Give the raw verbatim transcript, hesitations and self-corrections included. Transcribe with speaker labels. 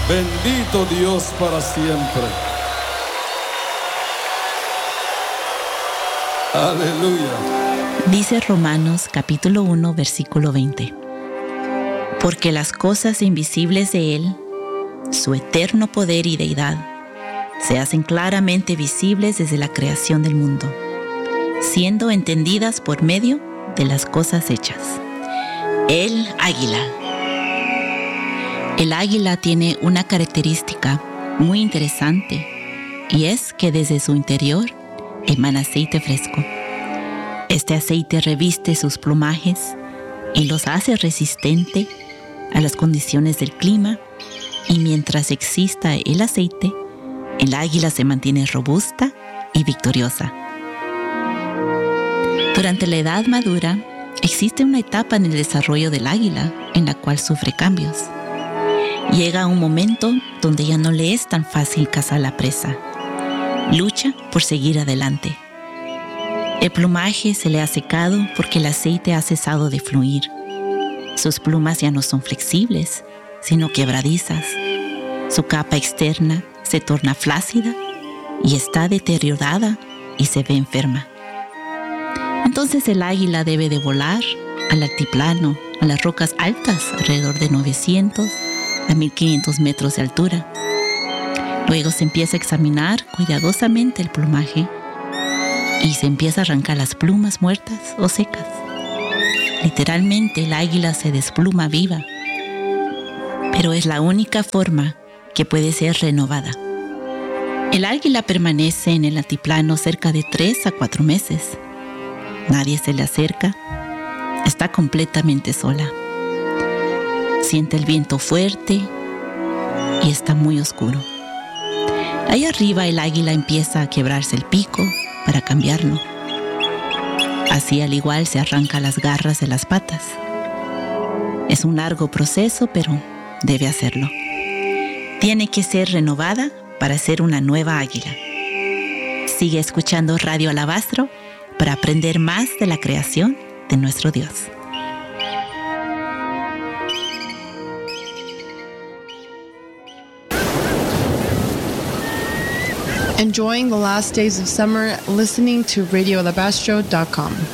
Speaker 1: Bendito Dios para siempre. Aleluya.
Speaker 2: Dice Romanos capítulo uno, versículo veinte. Porque las cosas invisibles de Él, su eterno poder y deidad, se hacen claramente visibles desde la creación del mundo, siendo entendidas por medio de las cosas hechas. El águila. El águila tiene una característica muy interesante, y es que desde su interior emana aceite fresco. Este aceite reviste sus plumajes y los hace resistente a las condiciones del clima, y mientras exista el aceite, el águila se mantiene robusta y victoriosa. Durante la edad madura, existe una etapa en el desarrollo del águila en la cual sufre cambios. Llega un momento donde ya no le es tan fácil cazar la presa. Lucha por seguir adelante. El plumaje se le ha secado porque el aceite ha cesado de fluir. Sus plumas ya no son flexibles, sino quebradizas. Su capa externa se torna flácida y está deteriorada y se ve enferma. Entonces el águila debe de volar al altiplano, a las rocas altas, alrededor de novecientos a mil quinientos metros de altura. Luego se empieza a examinar cuidadosamente el plumaje y se empieza a arrancar las plumas muertas o secas. Literalmente el águila se despluma viva, pero es la única forma que puede ser renovada. El águila permanece en el altiplano cerca de tres a cuatro meses. Nadie se le acerca, está completamente sola. Siente el viento fuerte y está muy oscuro. Ahí arriba el águila empieza a quebrarse el pico para cambiarlo. Así al igual se arranca las garras de las patas. Es un largo proceso, pero debe hacerlo. Tiene que ser renovada para ser una nueva águila. Sigue escuchando Radio Alabastro para aprender más de la creación de nuestro Dios.
Speaker 3: Enjoying the last days of summer, listening to radio alabastro dot com.